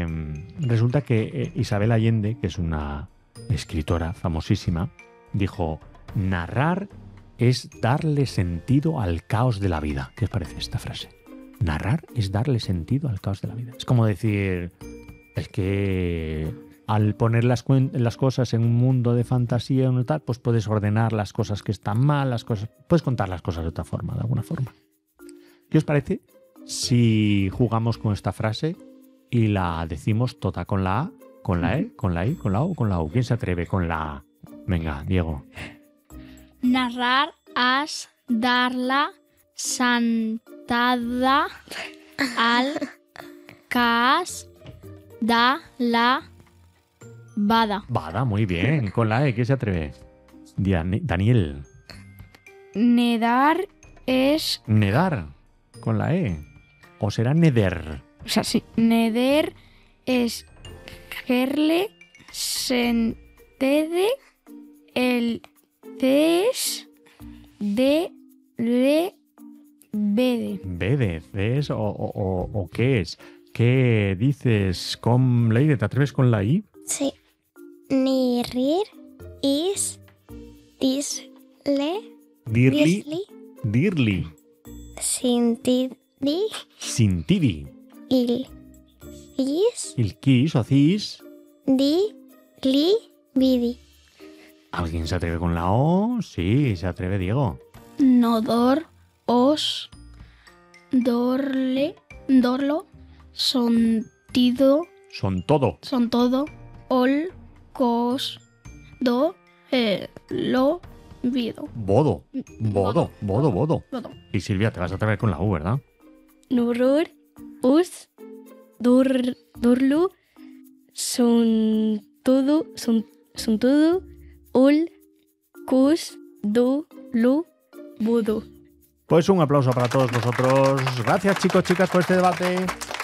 resulta que Isabel Allende, que es una escritora famosísima, dijo: narrar es darle sentido al caos de la vida. ¿Qué os parece esta frase? Narrar es darle sentido al caos de la vida. Es como decir, es que al poner las cosas en un mundo de fantasía o tal, pues puedes ordenar las cosas que están mal, puedes contar las cosas de otra forma, de alguna forma. ¿Qué os parece si jugamos con esta frase y la decimos toda con la A, con la E, con la I, con la O o con la U? ¿Quién se atreve con la A? Venga, Diego. Narrar es dar la sentada al cas de la bada. Bada, muy bien. Con la E, ¿quién se atreve? Daniel. Nedar es... Nedar, con la E. ¿O será neder? O sea, sí. Neder es gerle sentede el tes de le bede. ¿Bede? ¿Es? ¿O qué es? ¿Qué dices? ¿Con Leire? ¿Te atreves con la I? Sí. Nirir is disle Dirli. sintidi Sintidi. il is Ilquis o cis. di li vidi. ¿Alguien se atreve con la O? Sí, se atreve Diego. Nodor os dorlo sontido Son todo. son todo ol cos do lo vido. Bodo. Bodo. Y Silvia, te vas a atrever con la U, ¿verdad? Nurur us durlu suntudu ul kus du lu budu. Pues un aplauso para todos vosotros. Gracias, chicos, chicas, por este debate.